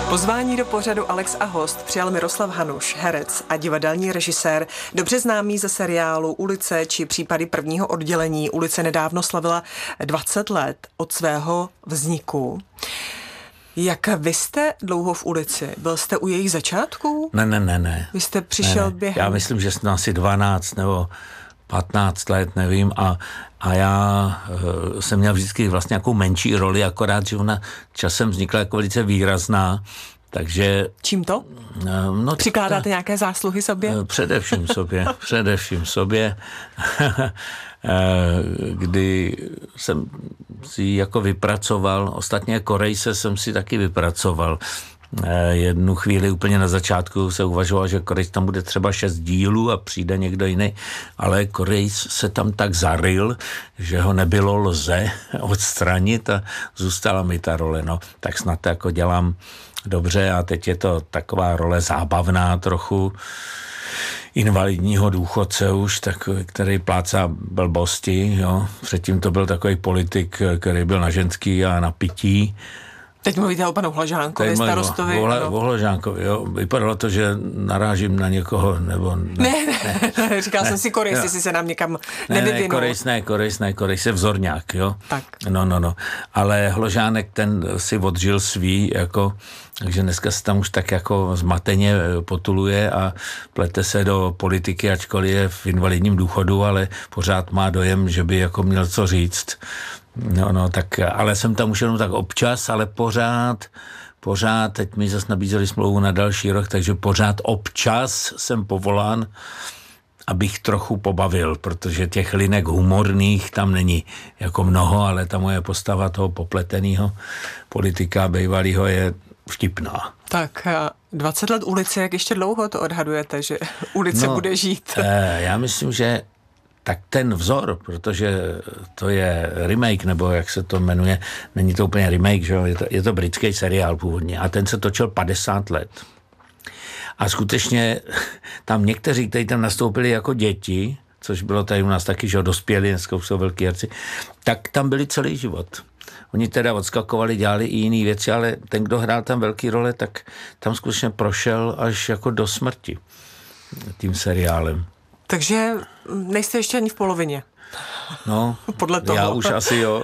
Pozvání do pořadu Alex a host přijal Miroslav Hanuš, herec a divadelní režisér, dobře známý ze seriálu Ulice či Případy prvního oddělení. Ulice nedávno slavila 20 let od svého vzniku. Jak vy jste dlouho v Ulici? Byl jste u jejich začátků? Ne. Vy jste přišel během... Já myslím, že jsem asi 12 nebo 15 let, nevím, a já jsem měl vždycky vlastně nějakou menší roli, akorát, že ona časem vznikla jako velice výrazná, takže... Čím to? No, přikládáte nějaké zásluhy sobě? Především sobě, kdy jsem si jako vypracoval, ostatně Korejse jsem si taky vypracoval. Jednu chvíli úplně na začátku se uvažoval, že Korejs tam bude třeba 6 dílů a přijde někdo jiný, ale Korejs se tam tak zaryl, že ho nebylo lze odstranit a zůstala mi ta role. No, tak snad to jako dělám dobře a teď je to taková role zábavná trochu, invalidního důchodce už, který plácá blbosti, jo. Předtím to byl takový politik, který byl na ženský a na pití. Teď mluvíte o panu Hlažánkovi, starostovi. O Hlažánkovi, jo. Vypadalo to, že narážím na někoho, nebo... Ne. Říkal jsem si Korejs, jestli se nám někam nevyvinul. Korejs je vzorňák, jo. Tak. No. Ale Hložánek, ten si odžil svý, jako... Takže dneska se tam už tak jako zmateně potuluje a plete se do politiky, ačkoliv je v invalidním důchodu, ale pořád má dojem, že by jako měl co říct. No, tak, ale jsem tam už jenom tak občas, ale pořád, teď mi zase nabízeli smlouvu na další rok, takže pořád občas jsem povolán, abych trochu pobavil, protože těch linek humorných tam není jako mnoho, ale ta moje postava toho popletenýho politika bývalýho je vtipná. Tak 20 let Ulice, jak ještě dlouho to odhadujete, že Ulice bude žít? Já myslím, že tak ten vzor, protože to je remake, nebo jak se to jmenuje, není to úplně remake, že je to britský seriál původně a ten se točil 50 let. A skutečně tam někteří, kteří tam nastoupili jako děti, což bylo tady u nás taky, že dospěli, dneska už jsou velký herci, tak tam byli celý život. Oni teda odskakovali, dělali i jiné věci, ale ten, kdo hrál tam velký role, tak tam skutečně prošel až jako do smrti tím seriálem. Takže nejste ještě ani v polovině. No, podle toho. Já už asi jo.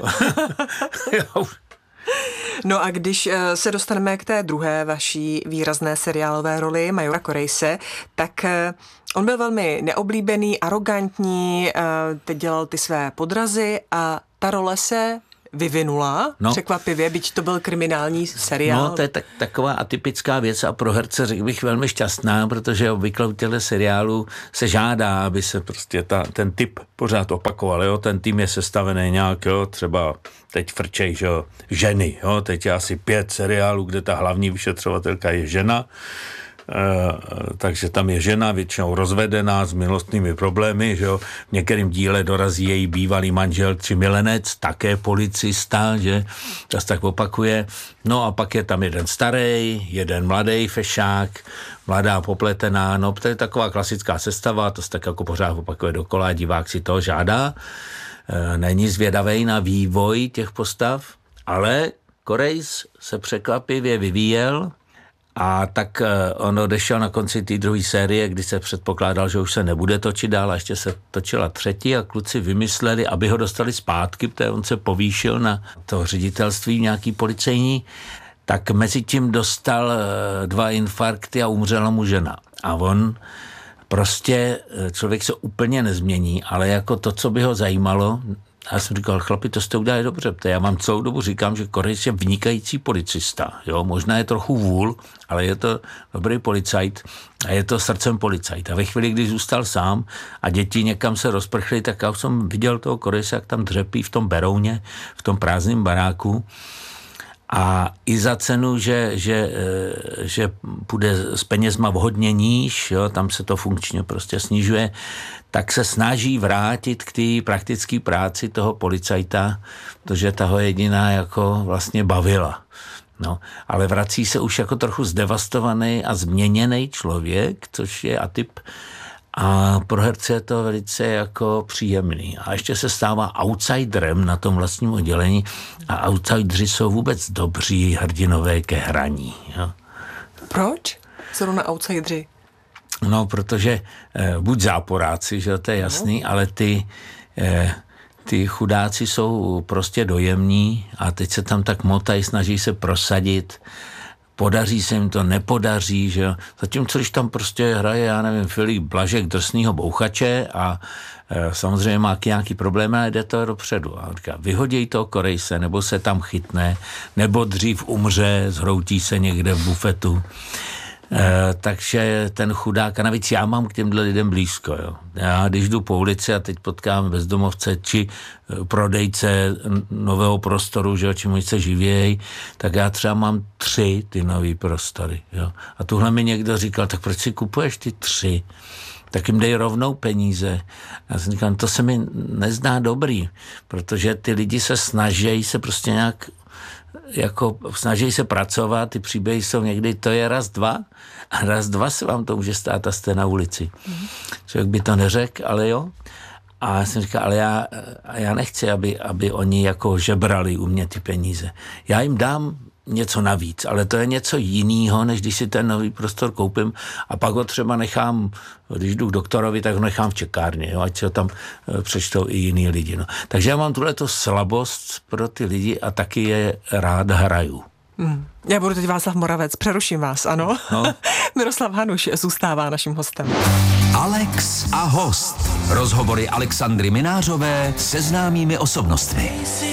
No a když se dostaneme k té druhé vaší výrazné seriálové roli Majora Korejse, tak on byl velmi neoblíbený, arrogantní, teď dělal ty své podrazy a ta role se vyvinula překvapivě, byť to byl kriminální seriál. No, to je taková atypická věc a pro herce řekl bych velmi šťastná, protože obvykle u těchto seriálů se žádá, aby se prostě ten typ pořád opakoval, jo? Ten tým je sestavený nějak, jo? Třeba teď frčej, že jo? Ženy, jo? Teď je asi 5 seriálů, kde ta hlavní vyšetřovatelka je žena, takže tam je žena většinou rozvedená s milostnými problémy, že jo. V některém díle dorazí její bývalý manžel či milenec, také policista, že to se tak opakuje. No a pak je tam jeden starý, jeden mladý fešák, mladá popletená, no to je taková klasická sestava, to se tak jako pořád opakuje dokola, divák si to žádá. Není zvědavej na vývoj těch postav, ale Korejs se překvapivě vyvíjel. A tak on odešel na konci té druhé série, kdy se předpokládal, že už se nebude točit dál, a ještě se točila třetí a kluci vymysleli, aby ho dostali zpátky, protože on se povýšil na to ředitelství nějaký policejní, tak mezi tím dostal 2 infarkty a umřela mu žena. A on prostě, člověk se úplně nezmění, ale jako to, co by ho zajímalo, já jsem říkal, chlapi, to jste udělali dobře, protože já vám celou dobu říkám, že Korejs je vynikající policista. Jo? Možná je trochu vůl, ale je to dobrý policajt a je to srdcem policajt. A ve chvíli, kdy zůstal sám a děti někam se rozprchly, tak já jsem viděl toho Korejse, jak tam dřepí v tom Berouně, v tom prázdném baráku. A i za cenu, že půjde s penězma hodně níž, jo, tam se to funkčně prostě snižuje, tak se snaží vrátit k té praktické práci toho policajta, protože ta ho jediná jako vlastně bavila. No, ale vrací se už jako trochu zdevastovaný a změněný člověk, což je atyp. A pro herce je to velice jako příjemný. A ještě se stává outsiderem na tom vlastním oddělení a outsideri jsou vůbec dobří hrdinové ke hraní. Jo? Proč? Zrovna outsideri. No, protože buď záporáci, že to je jasný, ale ty chudáci jsou prostě dojemní a teď se tam tak motají, snaží se prosadit, podaří se jim to, nepodaří, že jo. Zatímco, když tam prostě hraje, já nevím, Filip Blažek drsnýho bouchače a samozřejmě má nějaký problém a jde to dopředu. A říká, vyhoděj toho Korejse, nebo se tam chytne, nebo dřív umře, zhroutí se někde v bufetu. Takže ten chudák, a navíc já mám k těmhle lidem blízko. Jo. Já když jdu po ulici a teď potkám bezdomovce či prodejce nového prostoru, že, čím se živějí, tak já třeba mám 3 ty nový prostory. Jo. A tuhle mi někdo říkal, tak proč si kupuješ ty 3? Tak jim dej rovnou peníze. Já jsem říkal, to se mi nezdá dobrý, protože ty lidi se snaží se prostě nějak jako snaží se pracovat, ty příběhy jsou někdy, to je raz, dva a raz, dva se vám to může stát a jste na ulici. Člověk by to neřekl, ale jo. A já jsem říkal, ale já nechci, aby oni jako žebrali u mě ty peníze. Já jim dám něco navíc, ale to je něco jiného, než když si ten nový prostor koupím a pak ho třeba nechám, když jdu k doktorovi, tak ho nechám v čekárně, jo, ať se ho tam přečtou i jiný lidi. No. Takže já mám tuhleto slabost pro ty lidi a taky je rád hraju. Já budu teď Václav Moravec, přeruším vás, ano? No. Miroslav Hanuš zůstává naším hostem. Alex a host. Rozhovory Alexandry Minářové se známými osobnostmi.